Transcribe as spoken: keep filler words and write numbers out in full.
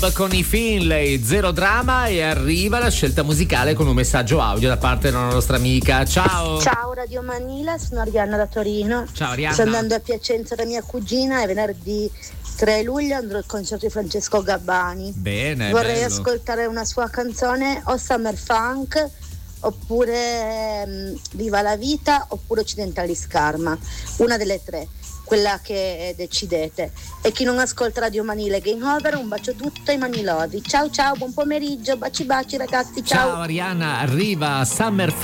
Con i Finlay, Zero Drama, e arriva la scelta musicale con un messaggio audio da parte della nostra amica. Ciao. Ciao Radio Manila, sono Arianna da Torino. Ciao Arianna. Sto andando a Piacenza da mia cugina e venerdì tre luglio andrò al concerto di Francesco Gabbani. Bene. Vorrei bello. ascoltare una sua canzone, o Summer Funk oppure um, Viva la vita oppure Occidentalis Karma, una delle tre, quella che decidete. E chi non ascolta Radio Manila Game Over, un bacio tutto ai manilodi. Ciao ciao, buon pomeriggio, baci baci ragazzi, ciao. Ciao Arianna, arriva Summer